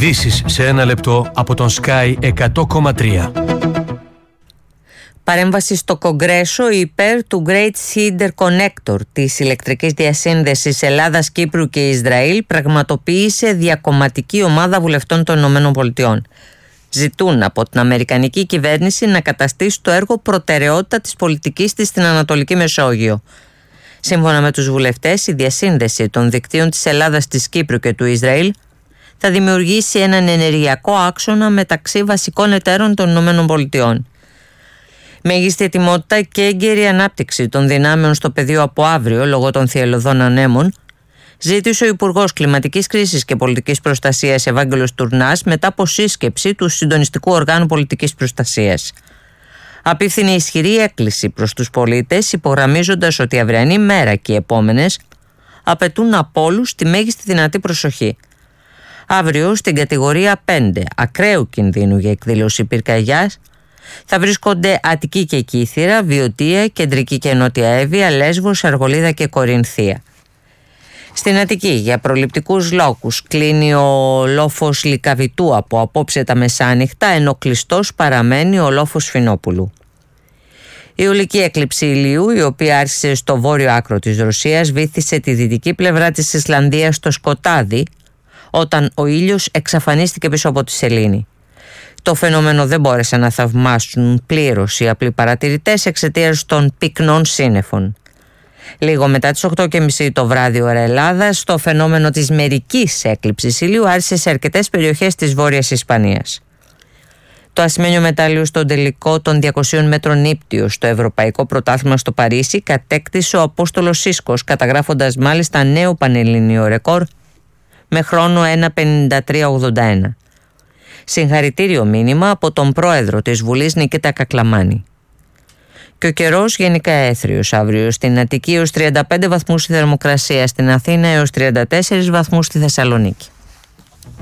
Ειδήσεις σε ένα λεπτό από τον Sky 100,3. Παρέμβαση στο Κογκρέσο υπέρ του Great Cedar Connector της ηλεκτρικής διασύνδεσης Ελλάδας, Κύπρου και Ισραήλ πραγματοποίησε διακομματική ομάδα βουλευτών των ΗΠΑ. Ζητούν από την Αμερικανική κυβέρνηση να καταστήσει το έργο προτεραιότητα της πολιτικής της στην Ανατολική Μεσόγειο. Σύμφωνα με τους βουλευτές, η διασύνδεση των δικτύων της Ελλάδας, της Κύπρου και του Ισραήλ θα δημιουργήσει έναν ενεργειακό άξονα μεταξύ βασικών εταίρων των ΗΠΑ. Μέγιστη ετοιμότητα και έγκαιρη ανάπτυξη των δυνάμεων στο πεδίο από αύριο λόγω των θυελλωδών ανέμων, ζήτησε ο Υπουργός Κλιματικής Κρίσης και Πολιτικής Προστασίας Ευάγγελος Τουρνάς μετά από σύσκεψη του Συντονιστικού Οργάνου Πολιτικής Προστασίας. Απίφθινε ισχυρή έκκληση προς τους πολίτες, υπογραμμίζοντας ότι η αυριανή μέρα και οι επόμενες απαιτούν από όλους τη μέγιστη δυνατή προσοχή. Αύριο, στην κατηγορία 5 ακραίου κινδύνου για εκδήλωση πυρκαγιάς, θα βρίσκονται Αττική και Κύθυρα, Βιωτία, Κεντρική και Νότια Εύβοια, Λέσβος, Αργολίδα και Κορινθία. Στην Αττική, για προληπτικούς λόγους, κλείνει ο λόφος Λυκαβητού από απόψε τα μεσάνυχτα, ενώ κλειστός παραμένει ο λόφος Φινόπουλου. Η ουλική έκλειψη ηλίου, η οποία άρχισε στο βόρειο άκρο της Ρωσίας, βύθισε τη δυτική πλευρά της Ισλανδίας στο σκοτάδι, όταν ο ήλιος εξαφανίστηκε πίσω από τη σελήνη. Το φαινόμενο δεν μπόρεσαν να θαυμάσουν πλήρως οι απλοί παρατηρητές εξαιτίας των πυκνών σύννεφων. Λίγο μετά τις 8:30 το βράδυ ώρα Ελλάδας, το φαινόμενο της μερικής έκλειψης ηλίου άρχισε σε αρκετές περιοχές της Βόρειας Ισπανίας. Το ασημένιο μετάλλιο στον τελικό των 200 μέτρων ύπτιο στο Ευρωπαϊκό Πρωτάθλημα στο Παρίσι κατέκτησε ο Απόστολος Σίσκος, καταγράφοντας μάλιστα νέο πανελληνίο ρεκόρ με χρόνο 1:53.81. Συγχαρητήριο μήνυμα από τον πρόεδρο της Βουλής Νικήτα Κακλαμάνη. Και ο καιρός γενικά έθριος αύριο. Στην Αττική έως 35 βαθμούς η θερμοκρασία, στην Αθήνα έως 34 βαθμούς στη Θεσσαλονίκη.